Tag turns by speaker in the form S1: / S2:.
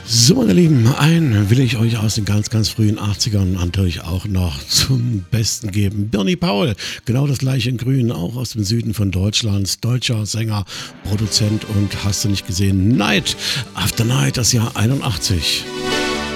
S1: So, meine Lieben, einen will ich euch aus den ganz, ganz frühen 80ern natürlich auch noch zum Besten geben. Bernie Paul, genau das gleiche in Grün, auch aus dem Süden von Deutschlands, deutscher Sänger, Produzent und hast du nicht gesehen, Night After Night, das Jahr 81.